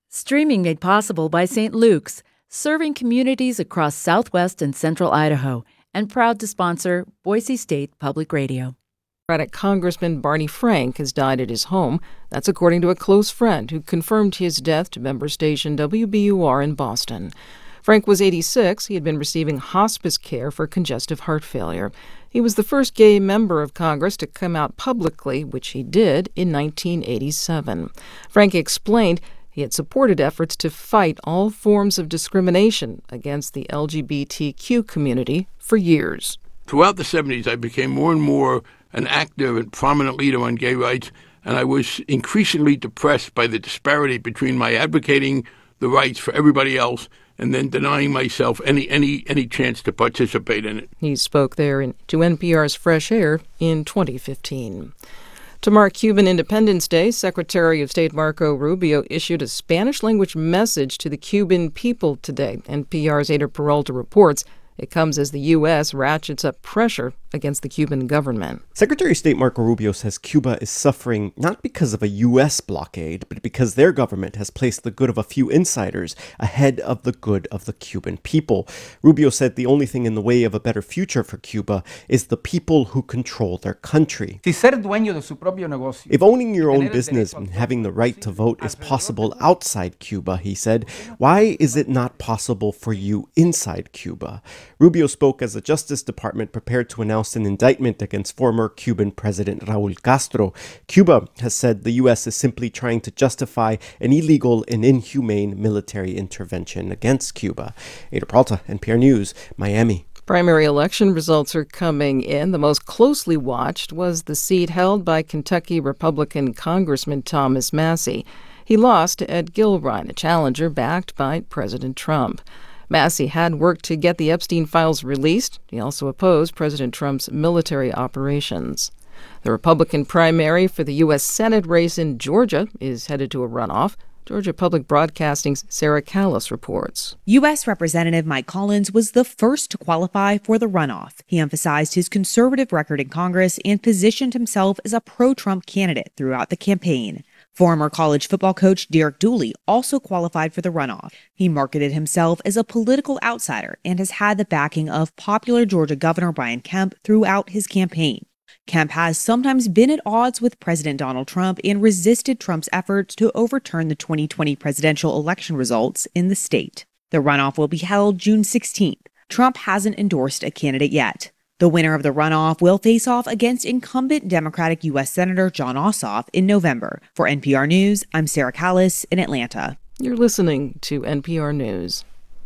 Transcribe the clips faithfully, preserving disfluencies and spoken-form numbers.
Streaming made possible by Saint Luke's, serving communities across southwest and central Idaho, and proud to sponsor Boise State Public Radio. Democratic Congressman Barney Frank has died at his home. That's according to a close friend who confirmed his death to member station W B U R in Boston. Frank was eighty-six. He had been receiving hospice care for congestive heart failure. He was the first gay member of Congress to come out publicly, which he did in nineteen eighty-seven. Frank explained he had supported efforts to fight all forms of discrimination against the L G B T Q community for years. Throughout the seventies, I became more and more an active and prominent leader on gay rights, and I was increasingly depressed by the disparity between my advocating the rights for everybody else and then denying myself any any any chance to participate in it. He spoke there in, to N P R's Fresh Air in twenty fifteen. To mark Cuban Independence Day, Secretary of State Marco Rubio issued a Spanish-language message to the Cuban people today. N P R's Ada Peralta reports it comes as the U S ratchets up pressure against the Cuban government. Secretary of State Marco Rubio says Cuba is suffering not because of a U S blockade, but because their government has placed the good of a few insiders ahead of the good of the Cuban people. Rubio said the only thing in the way of a better future for Cuba is the people who control their country. Si ser dueño de su propio negocio. If owning your own business and having the right to vote is possible outside Cuba, he said, why is it not possible for you inside Cuba? Rubio spoke as the Justice Department prepared to announce an indictment against former Cuban President Raul Castro. Cuba has said the U S is simply trying to justify an illegal and inhumane military intervention against Cuba. Ada Peralta, N P R News, Miami. Primary election results are coming in. The most closely watched was the seat held by Kentucky Republican Congressman Thomas Massie. He lost to Ed Gilrine, a challenger backed by President Trump. Massie had worked to get the Epstein files released. He also opposed President Trump's military operations. The Republican primary for the U S Senate race in Georgia is headed to a runoff. Georgia Public Broadcasting's Sarah Callis reports. U S Representative Mike Collins was the first to qualify for the runoff. He emphasized his conservative record in Congress and positioned himself as a pro-Trump candidate throughout the campaign. Former college football coach Derek Dooley also qualified for the runoff. He marketed himself as a political outsider and has had the backing of popular Georgia Governor Brian Kemp throughout his campaign. Kemp has sometimes been at odds with President Donald Trump and resisted Trump's efforts to overturn the twenty twenty presidential election results in the state. The runoff will be held June sixteenth. Trump hasn't endorsed a candidate yet. The winner of the runoff will face off against incumbent Democratic U S Senator Jon Ossoff in November. For N P R News, I'm Sarah Callis in Atlanta. You're listening to N P R News.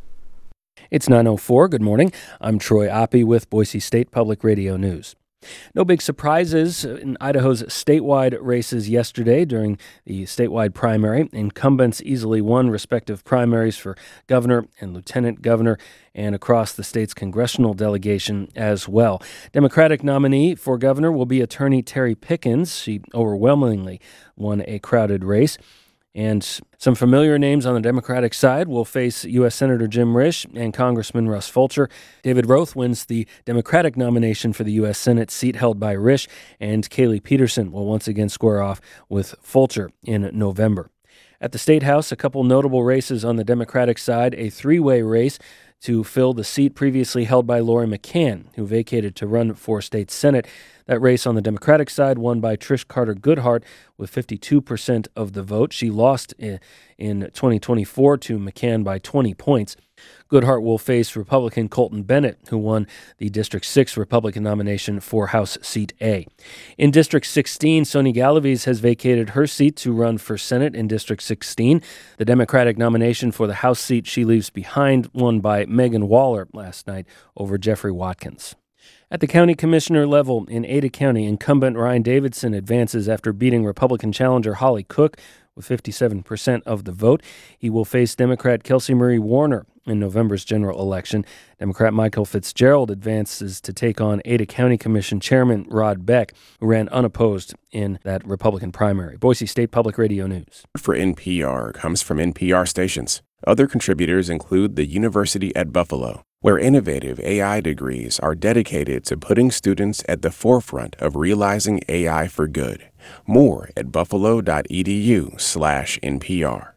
It's nine oh four. Good morning. I'm Troy Oppie with Boise State Public Radio News. No big surprises in Idaho's statewide races yesterday during the statewide primary. Incumbents easily won respective primaries for governor and lieutenant governor and across the state's congressional delegation as well. Democratic nominee for governor will be attorney Terry Pickens. She overwhelmingly won a crowded race. And some familiar names on the Democratic side will face U S Senator Jim Risch and Congressman Russ Fulcher. David Roth wins the Democratic nomination for the U S Senate seat held by Risch, and Kaylee Peterson will once again square off with Fulcher in November. At the State House, a couple notable races on the Democratic side, a three-way race to fill the seat previously held by Lori McCann, who vacated to run for state Senate. That race on the Democratic side won by Trish Carter Goodhart with fifty-two percent of the vote. She lost in twenty twenty-four to McCann by twenty points. Goodhart will face Republican Colton Bennett, who won the District six Republican nomination for House Seat A. In District sixteen, Sonia Galaviz has vacated her seat to run for Senate in District sixteen. The Democratic nomination for the House seat she leaves behind won by Megan Waller last night over Jeffrey Watkins. At the county commissioner level in Ada County, incumbent Ryan Davidson advances after beating Republican challenger Holly Cook with fifty-seven percent of the vote. He will face Democrat Kelsey Marie Warner in November's general election. Democrat Michael Fitzgerald advances to take on Ada County Commission Chairman Rod Beck, who ran unopposed in that Republican primary. Boise State Public Radio News. For N P R comes from N P R stations. Other contributors include the University at Buffalo, where innovative A I degrees are dedicated to putting students at the forefront of realizing A I for good. More at buffalo.edu slash NPR.